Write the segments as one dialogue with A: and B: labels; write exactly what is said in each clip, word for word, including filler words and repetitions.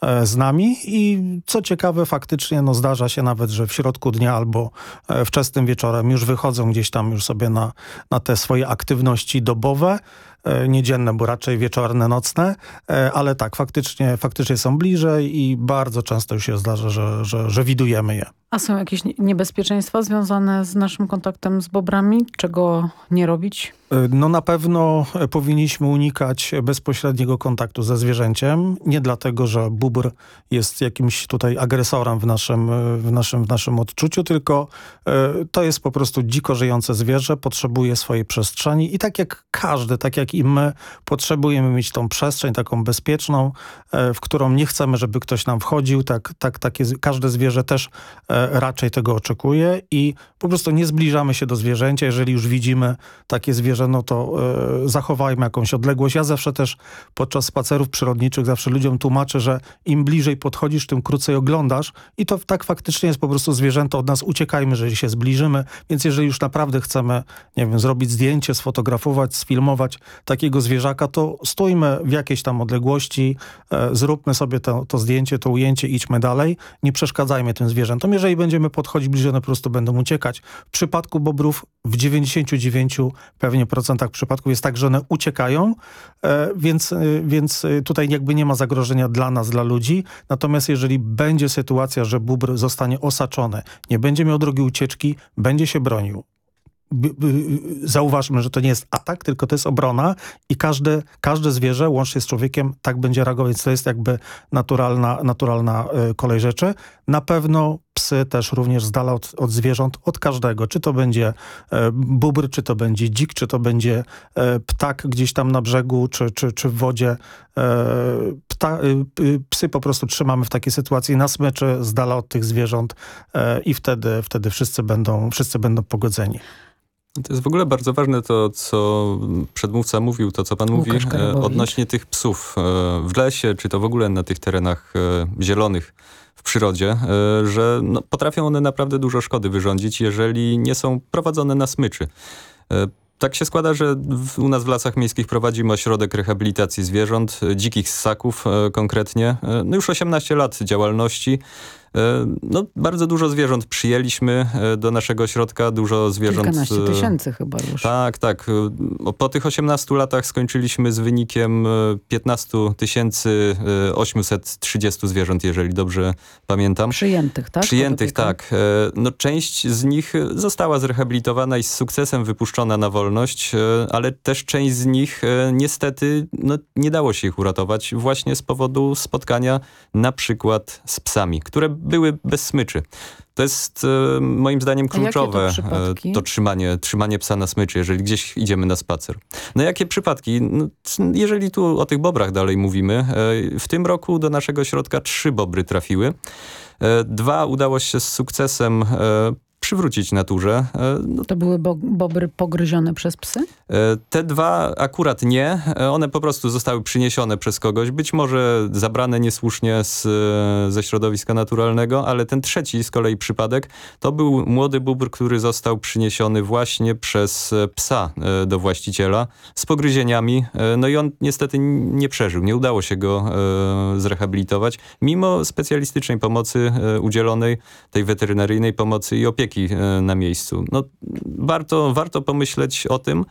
A: e, z nami i co ciekawe faktycznie no, zdarza się nawet, że w środku dnia albo e, wczesnym wieczorem już wychodzą gdzieś tam już sobie na, na te swoje aktywności dobowe, e, niedzienne, bo raczej wieczorne, nocne, e, ale tak, faktycznie, faktycznie są bliżej i bardzo często już się zdarza, że, że, że widujemy je.
B: A są jakieś niebezpieczeństwa związane z naszym kontaktem z bobrami? Czego nie robić?
A: No na pewno powinniśmy unikać bezpośredniego kontaktu ze zwierzęciem. Nie dlatego, że bóbr jest jakimś tutaj agresorem w naszym, w naszym, w naszym odczuciu, tylko to jest po prostu dziko żyjące zwierzę, potrzebuje swojej przestrzeni i tak jak każdy, tak jak i my, potrzebujemy mieć tą przestrzeń taką bezpieczną, w którą nie chcemy, żeby ktoś nam wchodził. Tak, tak, takie, każde zwierzę też raczej tego oczekuje i po prostu nie zbliżamy się do zwierzęcia. Jeżeli już widzimy takie zwierzę, no to e, zachowajmy jakąś odległość. Ja zawsze też podczas spacerów przyrodniczych zawsze ludziom tłumaczę, że im bliżej podchodzisz, tym krócej oglądasz i to tak faktycznie jest po prostu zwierzęta od nas. Uciekajmy, jeżeli się zbliżymy, więc jeżeli już naprawdę chcemy, nie wiem, zrobić zdjęcie, sfotografować, sfilmować takiego zwierzaka, to stójmy w jakiejś tam odległości, e, zróbmy sobie to, to zdjęcie, to ujęcie, idźmy dalej, nie przeszkadzajmy tym zwierzętom. Jeżeli będziemy podchodzić bliżej, one po prostu będą uciekać. W przypadku bobrów w dziewięćdziesięciu dziewięciu pewnie procentach przypadków jest tak, że one uciekają, e, więc, e, więc tutaj jakby nie ma zagrożenia dla nas, dla ludzi. Natomiast jeżeli będzie sytuacja, że bóbr zostanie osaczony, nie będzie miał drogi ucieczki, będzie się bronił. B- b- zauważmy, że to nie jest atak, tylko to jest obrona i każde, każde zwierzę, łącznie z człowiekiem, tak będzie reagować. Więc to jest jakby naturalna, naturalna y, kolej rzeczy. Na pewno psy też również z dala od, od zwierząt, od każdego. Czy to będzie e, bóbr, czy to będzie dzik, czy to będzie e, ptak gdzieś tam na brzegu, czy, czy, czy w wodzie. E, pta, y, y, psy po prostu trzymamy w takiej sytuacji na smyczy, z dala od tych zwierząt e, i wtedy, wtedy wszyscy będą, wszyscy będą pogodzeni.
C: To jest w ogóle bardzo ważne to, co przedmówca mówił, to co pan mówi e, odnośnie tych psów e, w lesie, czy to w ogóle na tych terenach e, zielonych w przyrodzie, e, że no, potrafią one naprawdę dużo szkody wyrządzić, jeżeli nie są prowadzone na smyczy. E, Tak się składa, że w, u nas w Lasach Miejskich prowadzimy ośrodek rehabilitacji zwierząt, dzikich ssaków e, konkretnie. E, no już osiemnaście lat działalności. E, no, bardzo dużo zwierząt przyjęliśmy e, do naszego ośrodka, dużo zwierząt...
B: Kilkanaście tysięcy chyba już.
C: Tak, tak. E, po tych osiemnastu latach skończyliśmy z wynikiem piętnaście tysięcy osiemset trzydzieści zwierząt, jeżeli dobrze pamiętam.
B: Przyjętych, tak?
C: Przyjętych, tak. E, no, część z nich została zrehabilitowana i z sukcesem wypuszczona na wolność, ale też część z nich niestety no, nie dało się ich uratować właśnie z powodu spotkania na przykład z psami, które były bez smyczy. To jest e, moim zdaniem kluczowe, to, to trzymanie, trzymanie psa na smyczy, jeżeli gdzieś idziemy na spacer. No jakie przypadki? No, jeżeli tu o tych bobrach dalej mówimy, e, w tym roku do naszego ośrodka trzy bobry trafiły. E, dwa udało się z sukcesem e, przywrócić naturze.
B: No, to były bo bobry pogryzione przez psy?
C: Te dwa akurat nie. One po prostu zostały przyniesione przez kogoś. Być może zabrane niesłusznie z, ze środowiska naturalnego, ale ten trzeci z kolei przypadek to był młody bóbr, który został przyniesiony właśnie przez psa do właściciela z pogryzieniami. No i on niestety nie przeżył. Nie udało się go zrehabilitować. Mimo specjalistycznej pomocy udzielonej, tej weterynaryjnej pomocy i opieki na miejscu. No, warto, warto pomyśleć o tym,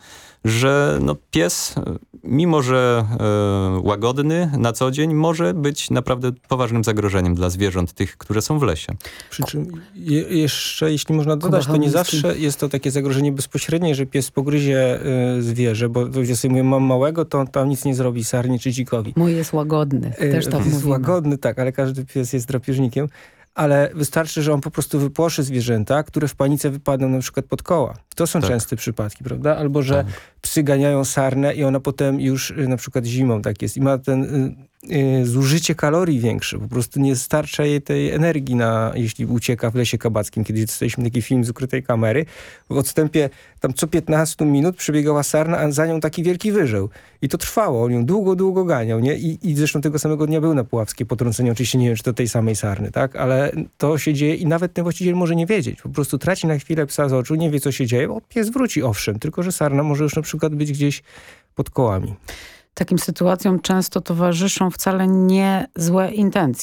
C: że no, pies, mimo że e, łagodny na co dzień, może być naprawdę poważnym zagrożeniem dla zwierząt, tych, które są w lesie.
D: Przy czym je, jeszcze, jeśli można dodać, to nie zawsze jest to takie zagrożenie bezpośrednie, że pies pogryzie y, zwierzę, bo ludzie sobie mówią, mam małego, to on tam nic nie zrobi sarnie czy dzikowi.
B: Mój jest łagodny, też to
D: Jest łagodny, tak, ale każdy pies jest drapieżnikiem. Ale wystarczy, że on po prostu wypłoszy zwierzęta, które w panice wypadną na przykład pod koła. To są tak. częste przypadki, prawda? Albo, że tak. psy ganiają sarnę i ona potem już na przykład zimą tak jest i ma ten y, y, zużycie kalorii większe. Po prostu nie starcza jej tej energii, na, jeśli ucieka w lesie kabackim. Kiedyś dostaliśmy taki film z ukrytej kamery. W odstępie tam co piętnaście minut przebiegała sarna, a za nią taki wielki wyżeł. I to trwało. On ją długo, długo ganiał, nie? I, i zresztą tego samego dnia był na Puławskiej potrącenie. Oczywiście nie wiem, czy to tej samej sarny, tak? Ale to się dzieje i nawet ten właściciel może nie wiedzieć. Po prostu traci na chwilę psa z oczu, nie wie, co się dzieje, bo pies wróci, owszem, tylko że sarna może już na przykład być gdzieś pod kołami.
B: Takim sytuacjom często towarzyszą wcale nie złe intencje.